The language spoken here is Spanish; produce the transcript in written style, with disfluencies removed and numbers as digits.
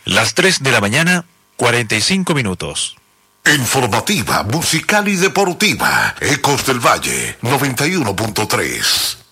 Las 3 de la mañana, 45 minutos. Informativa, musical y deportiva. Ecos del Valle, 91.3.